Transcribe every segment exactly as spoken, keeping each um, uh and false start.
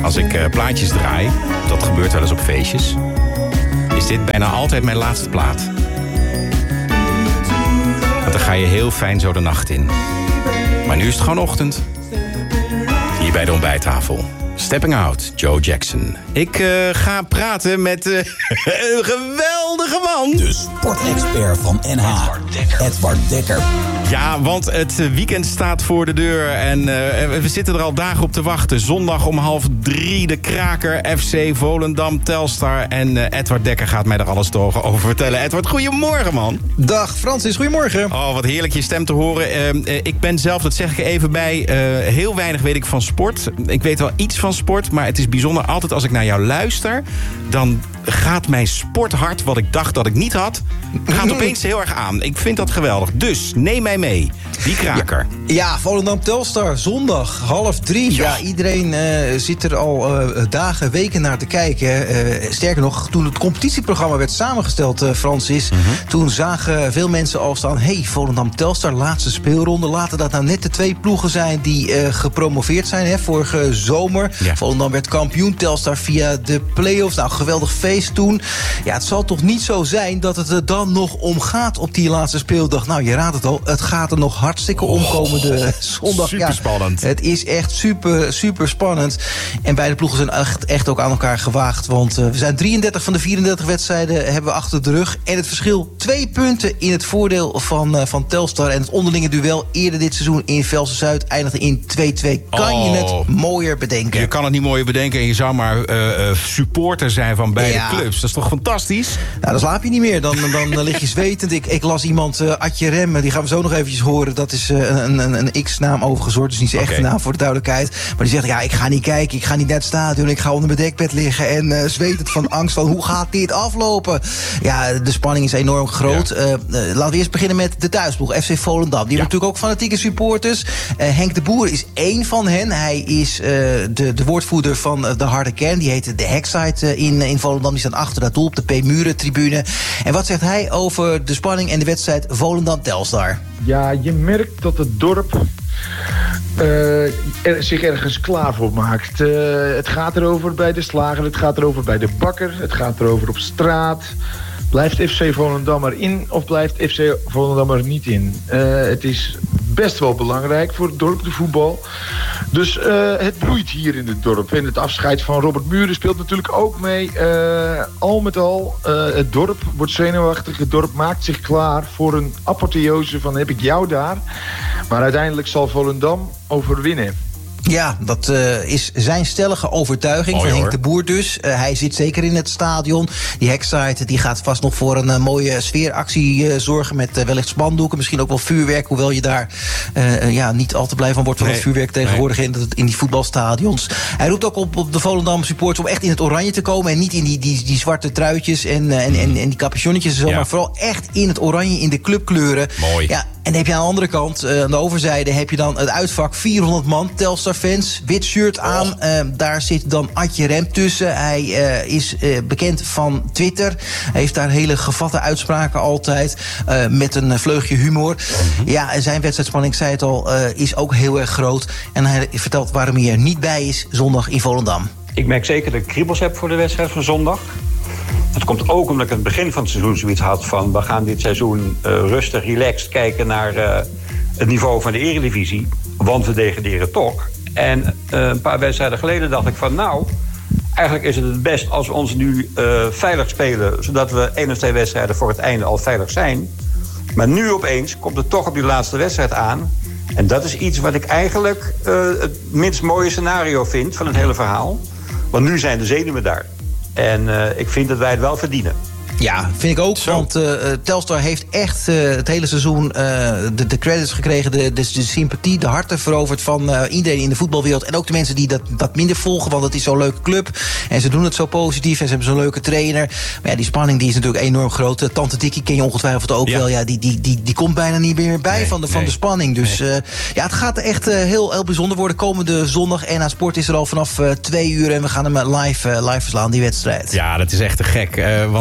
als ik uh, plaatjes draai, dat gebeurt wel eens op feestjes, is dit bijna altijd mijn laatste plaat. Want dan ga je heel fijn zo de nacht in. Maar nu is het gewoon ochtend. Hier bij de ontbijttafel. Stepping Out, Joe Jackson. Ik uh, ga praten met uh, een geweldige man. De sportexpert van N H, Edward Dekker. Edward Dekker. Ja, want het weekend staat voor de deur en uh, we zitten er al dagen op te wachten. Zondag om half drie de kraker, F C Volendam, Telstar. En uh, Edward Dekker gaat mij er alles over vertellen. Edward, goedemorgen, man. Dag, Francis, goedemorgen. Oh, wat heerlijk je stem te horen. Uh, uh, ik ben zelf, dat zeg ik er even bij, uh, heel weinig weet ik van sport. Ik weet wel iets van sport, maar het is bijzonder. Altijd als ik naar jou luister, dan gaat mijn sporthart, wat ik dacht dat ik niet had, gaat opeens heel erg aan. Ik vind dat geweldig. Dus neem mij mee. Die kraker. Ja, ja, Volendam Telstar, zondag, half drie. Ja, ja iedereen uh, zit er al uh, dagen, weken naar te kijken. Uh, sterker nog, toen het competitieprogramma werd samengesteld, uh, Francis, mm-hmm. toen zagen veel mensen al staan, hey, Volendam Telstar, laatste speelronde. Laten dat nou net de twee ploegen zijn die uh, gepromoveerd zijn, hè, vorige zomer. Ja. Volendam werd kampioen, Telstar via de play-offs. Nou, geweldig feest toen. Ja, het zal toch niet zo zijn dat het er dan nog om gaat op die laatste speeldag. Nou, je raadt het al, het gaat er nog hartstikke om komende zondag. Super spannend. Ja, het is echt super, super spannend. En beide ploegen zijn echt, echt ook aan elkaar gewaagd. Want uh, we zijn drieëndertig van de vierendertig wedstrijden hebben we achter de rug. En het verschil twee punten in het voordeel van, uh, van Telstar. En het onderlinge duel eerder dit seizoen in Velsen-Zuid eindigde in twee-twee. Kan oh, je het mooier bedenken? Je kan het niet mooier bedenken. En je zou maar uh, uh, supporter zijn van beide ja. clubs. Dat is toch fantastisch? Nou, dan slaap je niet meer. Dan, dan uh, lig je zwetend. Ik, ik las iemand, uh, Atje Rem, die gaan we zo nog eventjes horen. Dat is uh, een, een, een X-naam overigens, dus niet zijn echte okay. naam voor de duidelijkheid. Maar die zegt, ja, ik ga niet kijken, ik ga niet naar het stadion, ik ga onder mijn dekbed liggen en uh, zwetend van angst van hoe gaat dit aflopen? Ja, de spanning is enorm groot. Ja. Uh, uh, laten we eerst beginnen met de thuisploeg, F C Volendam. Die ja. hebben natuurlijk ook fanatieke supporters. Uh, Henk de Boer is één van hen. Hij is uh, de, de woordvoerder van uh, de harde kern. Die heet de Heksite uh, in, in Volendam. Die staan achter dat doel op de P-Muren-tribune. En wat zegt hij over de spanning en de wedstrijd Volendam-Telstar? Ja, je merkt dat het dorp uh, er, zich ergens klaar voor maakt. Uh, het gaat erover bij de slager, het gaat erover bij de bakker, het gaat erover op straat. Blijft F C Volendam erin of blijft F C Volendam er niet in? Uh, het is best wel belangrijk voor het dorp, de voetbal. Dus uh, het bloeit hier in het dorp. En het afscheid van Robert Muren speelt natuurlijk ook mee. Uh, al met al, uh, het dorp wordt zenuwachtig. Het dorp maakt zich klaar voor een apotheose van heb ik jou daar. Maar uiteindelijk zal Volendam overwinnen. Ja, dat uh, is zijn stellige overtuiging. Mooi, van Henk de Boer dus. Uh, hij zit zeker in het stadion. Die Heksite die gaat vast nog voor een uh, mooie sfeeractie uh, zorgen met uh, wellicht spandoeken. Misschien ook wel vuurwerk, hoewel je daar uh, ja, niet al te blij van wordt van nee, het vuurwerk tegenwoordig nee. in, in die voetbalstadions. Hij roept ook op, op de Volendam supporters om echt in het oranje te komen en niet in die, die, die zwarte truitjes en, uh, en, en, en die capuchonnetjes en zo, ja. maar vooral echt in het oranje, in de clubkleuren. Mooi. Ja, en dan heb je aan de andere kant, uh, aan de overzijde, heb je dan het uitvak vierhonderd man, Telstar-fans, wit shirt aan. Oh. Uh, daar zit dan Atje Rem tussen. Hij uh, is uh, bekend van Twitter. Hij heeft daar hele gevatte uitspraken altijd, uh, met een vleugje humor. Mm-hmm. Ja, en zijn wedstrijdspanning, ik zei het al, uh, is ook heel erg groot. En hij vertelt waarom hij er niet bij is zondag in Volendam. Ik merk zeker dat ik kriebels heb voor de wedstrijd van zondag. Het komt ook omdat ik aan het begin van het seizoen zoiets had van we gaan dit seizoen uh, rustig, relaxed kijken naar uh, het niveau van de Eredivisie. Want we degraderen toch. En uh, een paar wedstrijden geleden dacht ik van nou, eigenlijk is het het best als we ons nu uh, veilig spelen, zodat we één of twee wedstrijden voor het einde al veilig zijn. Maar nu opeens komt het toch op die laatste wedstrijd aan. En dat is iets wat ik eigenlijk uh, het minst mooie scenario vind van het hele verhaal. Want nu zijn de zenuwen daar. En uh, ik vind dat wij het wel verdienen. Ja, vind ik ook. Zo. Want uh, Telstar heeft echt uh, het hele seizoen uh, de, de credits gekregen, de, de, de sympathie, de harten veroverd van uh, iedereen in de voetbalwereld. En ook de mensen die dat, dat minder volgen, want het is zo'n leuke club. En ze doen het zo positief en ze hebben zo'n leuke trainer. Maar ja, die spanning die is natuurlijk enorm groot. Tante Dikkie ken je ongetwijfeld ook ja. wel. Ja, die, die, die, die komt bijna niet meer bij nee, van, de, van nee. de spanning. Dus nee. uh, ja, het gaat echt uh, heel, heel bijzonder worden. Komende zondag N H Sport is er al vanaf uh, twee uur. En we gaan hem live, uh, live verslaan, die wedstrijd. Ja, dat is echt te gek. Uh, want ik zit me dan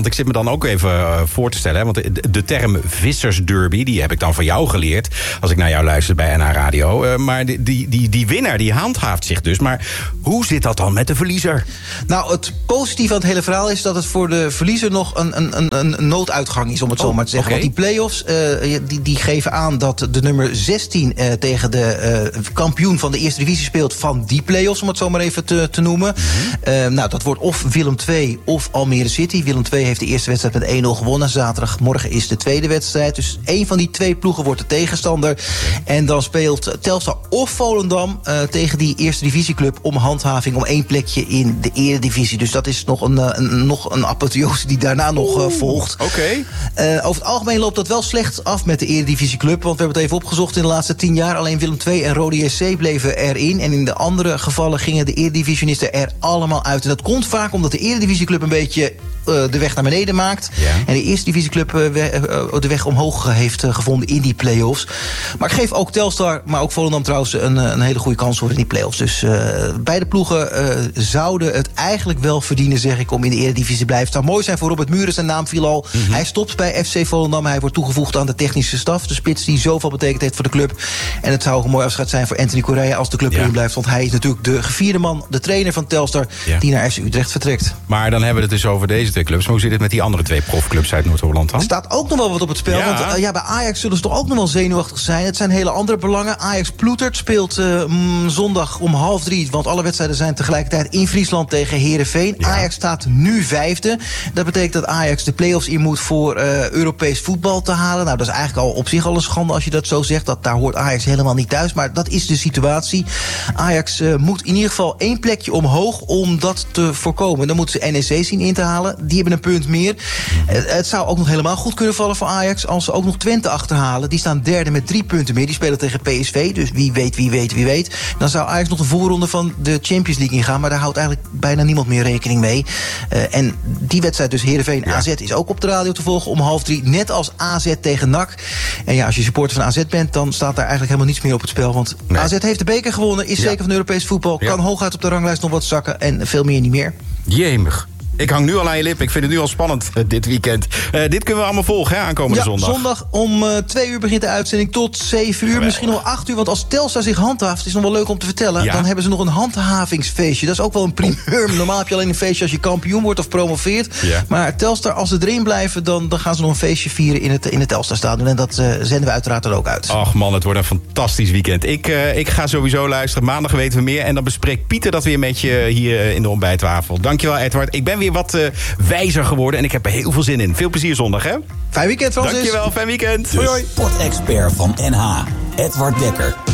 dan ook even uh, voor te stellen. Hè? Want de, de term vissersderby, die heb ik dan van jou geleerd. Als ik naar jou luister bij N H Radio. Uh, maar die, die, die, die winnaar, die handhaaft zich dus. Maar hoe zit dat dan met de verliezer? Nou, het positieve aan het hele verhaal is dat het voor de verliezer nog een, een, een, een nooduitgang is, om het oh, zo maar te zeggen. Okay. Want die play-offs, uh, die, die geven aan dat de nummer zestien uh, tegen de uh, kampioen van de eerste divisie speelt van die play-offs, om het zo maar even te, te noemen. Mm-hmm. Uh, nou, dat wordt of Willem twee of Almere City. Willem twee heeft de eerste wedstrijd met één nul gewonnen. Zaterdagmorgen is de tweede wedstrijd. Dus één van die twee ploegen wordt de tegenstander. En dan speelt Telstar of Volendam uh, tegen die eerste divisieclub om handhaving om één plekje in de eredivisie. Dus dat is nog een, een, een, nog een apotheose die daarna nog uh, volgt. Oké. Okay. Uh, over het algemeen loopt dat wel slecht af met de eredivisieclub. Want we hebben het even opgezocht in de laatste tien jaar. Alleen Willem twee en Rode J C bleven erin. En in de andere gevallen gingen de eredivisionisten er allemaal uit. En dat komt vaak omdat de eredivisieclub een beetje uh, de weg naar beneden maakt. Ja. En de eerste divisieclub uh, we, uh, de weg omhoog heeft uh, gevonden in die play-offs. Maar ik geef ook Telstar, maar ook Volendam trouwens een, een hele goede kans voor in die play-offs. Dus uh, beide ploegen uh, zouden het eigenlijk wel verdienen, zeg ik, om in de eredivisie te blijven. Het zou mooi zijn voor Robert Muren, zijn naam viel al. Mm-hmm. Hij stopt bij F C Volendam. Hij wordt toegevoegd aan de technische staf. De spits die zoveel betekend heeft voor de club. En het zou ook een mooi afscheid zijn voor Anthony Correa als de club ja. erin blijft. Want hij is natuurlijk de gevierde man, de trainer van Telstar, ja. die naar F C Utrecht vertrekt. Maar dan hebben we het dus over deze twee clubs. Maar hoe zit het met die andere twee profclubs uit Noord-Holland dan? Er staat ook nog wel wat op het spel. Ja. Want uh, ja, bij Ajax zullen ze toch ook nog wel zenuwachtig zijn. Het zijn hele andere belangen. Ajax Ploetert speelt uh, mm, zondag om half drie. Want alle wedstrijden zijn tegelijkertijd in Friesland tegen Heerenveen. Ja. Ajax staat nu vijfde. Dat betekent dat Ajax de play-offs in moet voor uh, Europees voetbal te halen. Nou, dat is eigenlijk al op zich al een schande als je dat zo zegt. Dat, daar hoort Ajax helemaal niet thuis. Maar dat is de situatie. Ajax uh, moet in ieder geval één plekje omhoog om dat te voorkomen. Dan moeten ze N E C zien in te halen. Die hebben een punt meer. Uh, het zou ook nog helemaal goed kunnen vallen voor Ajax als ze ook nog Twente achterhalen. Die staan derde met drie punten meer. Die spelen tegen P S V. Dus wie weet, wie weet, wie weet. Dan zou Ajax nog de voorronde van de Champions League ingaan. Maar daar houdt eigenlijk bijna niemand meer rekening mee. Uh, en die wedstrijd dus Heerenveen A Z is ook op de radio te volgen om half drie. Net als A Z tegen N A C. En ja, als je supporter van A Z bent, dan staat daar eigenlijk helemaal niets meer op het spel. Want nee. A Z heeft de beker gewonnen, is ja. zeker van Europees voetbal. Ja. Kan hooguit op de ranglijst nog wat zakken. En veel meer niet meer. Jemig. Ik hang nu al aan je lip. Ik vind het nu al spannend uh, dit weekend. Uh, dit kunnen we allemaal volgen, hè, aankomende ja, zondag. zondag om uh, twee uur begint de uitzending tot zeven uur. Geweldig. Misschien nog acht uur, want als Telstar zich handhaaft, is nog wel leuk om te vertellen. Ja. Dan hebben ze nog een handhavingsfeestje. Dat is ook wel een primeur. Normaal heb je alleen een feestje als je kampioen wordt of promoveert. Ja. Maar Telstar, als ze erin blijven, dan, dan gaan ze nog een feestje vieren in het, in het Telstar-stadion. En dat uh, zenden we uiteraard er ook uit. Ach man, het wordt een fantastisch weekend. Ik, uh, ik ga sowieso luisteren. Maandag weten we meer. En dan bespreekt Pieter dat weer met je hier uh, in de ontbijttafel. Dankjewel, Edward. Ik ben weer wat Uh, wijzer geworden en ik heb er heel veel zin in. Veel plezier zondag, hè? Fijn weekend, Francis. Dankjewel, fijn weekend. De sportexpert van N H, Edward Dekker.